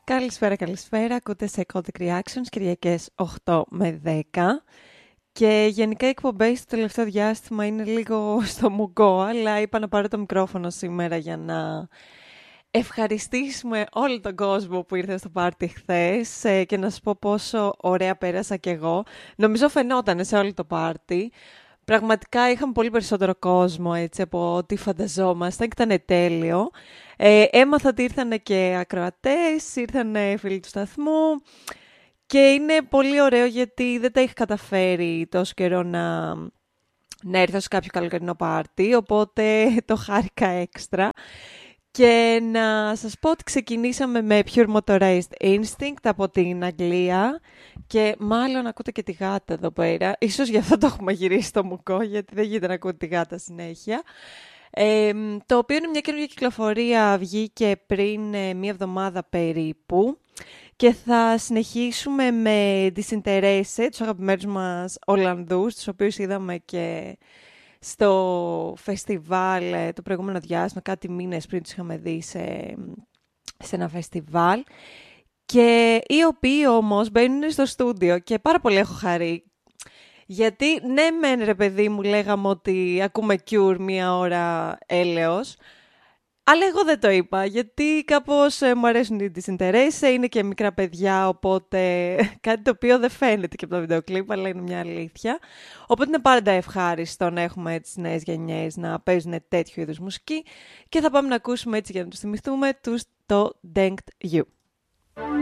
Καλησπέρα, καλησπέρα. Ακούτε σε Codec Reactions, Κυριακές 8 με 10. Και γενικά οι εκπομπές στο τελευταίο διάστημα είναι λίγο στο μουγκό, αλλά είπα να πάρω το μικρόφωνο σήμερα για να ευχαριστήσουμε όλο τον κόσμο που ήρθε στο πάρτι χθες και να σας πω πόσο ωραία πέρασα κι εγώ. Νομίζω φαινόταν σε όλο το πάρτι. Πραγματικά είχαμε πολύ περισσότερο κόσμο έτσι, από ό,τι φανταζόμασταν και ήταν τέλειο. Έμαθα ότι ήρθαν και ακροατές, ήρθαν φίλοι του σταθμού και είναι πολύ ωραίο γιατί δεν τα είχα καταφέρει τόσο καιρό να έρθω σε κάποιο καλοκαιρινό πάρτι, οπότε το χάρηκα έξτρα. Και να σας πω ότι ξεκινήσαμε με Pure Motorized Instinct από την Αγγλία και μάλλον ακούτε και τη γάτα εδώ πέρα. Ίσως γι' αυτό το έχουμε γυρίσει στο μουκό, γιατί δεν γίνεται να ακούτε τη γάτα συνέχεια. Το οποίο είναι μια καινούργια κυκλοφορία, βγήκε πριν μία εβδομάδα περίπου και θα συνεχίσουμε με Disinteresse, τους αγαπημένους μας Ολλανδούς, τους οποίους είδαμε και στο φεστιβάλ το προηγούμενο διάστημα, κάτι μήνες πριν τους είχαμε δει σε ένα φεστιβάλ, και οι οποίοι όμως μπαίνουν στο στούντιο και πάρα πολύ έχω χαρεί. Γιατί ναι μεν ρε παιδί μου λέγαμε ότι ακούμε Cure μία ώρα έλεος, αλλά εγώ δεν το είπα, γιατί κάπως μου αρέσουν οι Disinteresse, είναι και μικρά παιδιά, οπότε κάτι το οποίο δεν φαίνεται και από το βίντεο κλιπ, αλλά είναι μια αλήθεια. Οπότε είναι πάντα ευχάριστο να έχουμε τις νέες γενιές να παίζουν τέτοιου είδους μουσική και θα πάμε να ακούσουμε έτσι για να τους θυμηθούμε το Denked You.